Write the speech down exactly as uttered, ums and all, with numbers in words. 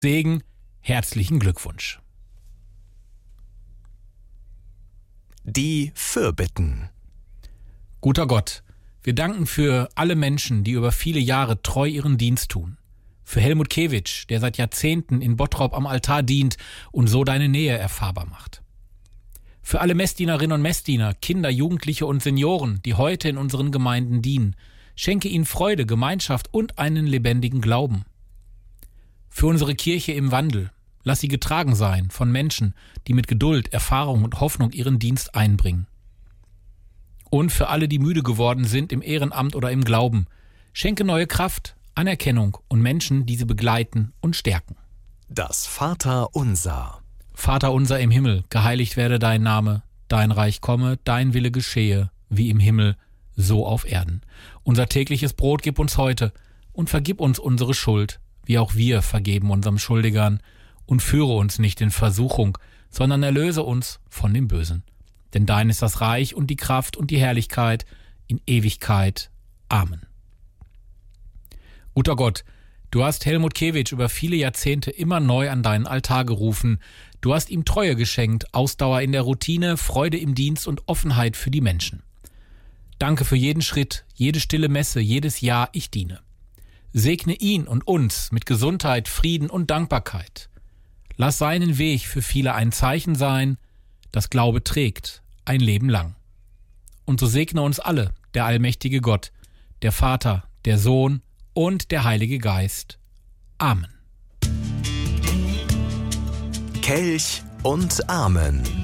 Segen, herzlichen Glückwunsch. Die Fürbitten. Guter Gott, wir danken für alle Menschen, die über viele Jahre treu ihren Dienst tun. Für Helmut Kewitsch, der seit Jahrzehnten in Bottrop am Altar dient und so deine Nähe erfahrbar macht. Für alle Messdienerinnen und Messdiener, Kinder, Jugendliche und Senioren, die heute in unseren Gemeinden dienen. Schenke ihnen Freude, Gemeinschaft und einen lebendigen Glauben. Für unsere Kirche im Wandel, lass sie getragen sein von Menschen, die mit Geduld, Erfahrung und Hoffnung ihren Dienst einbringen. Und für alle, die müde geworden sind im Ehrenamt oder im Glauben, schenke neue Kraft, Anerkennung und Menschen, die sie begleiten und stärken. Das Vaterunser. Vater unser im Himmel, geheiligt werde dein Name, dein Reich komme, dein Wille geschehe, wie im Himmel, so auf Erden. Unser tägliches Brot gib uns heute und vergib uns unsere Schuld, wie auch wir vergeben unserem Schuldigern, und führe uns nicht in Versuchung, sondern erlöse uns von dem Bösen. Denn dein ist das Reich und die Kraft und die Herrlichkeit in Ewigkeit. Amen. Guter Gott, du hast Helmut Kewitsch über viele Jahrzehnte immer neu an deinen Altar gerufen. Du hast ihm Treue geschenkt, Ausdauer in der Routine, Freude im Dienst und Offenheit für die Menschen. Danke für jeden Schritt, jede stille Messe, jedes Jahr ich diene. Segne ihn und uns mit Gesundheit, Frieden und Dankbarkeit. Lass seinen Weg für viele ein Zeichen sein, das Glaube trägt, ein Leben lang. Und so segne uns alle, der allmächtige Gott, der Vater, der Sohn und der Heilige Geist. Amen. Kelch und Amen.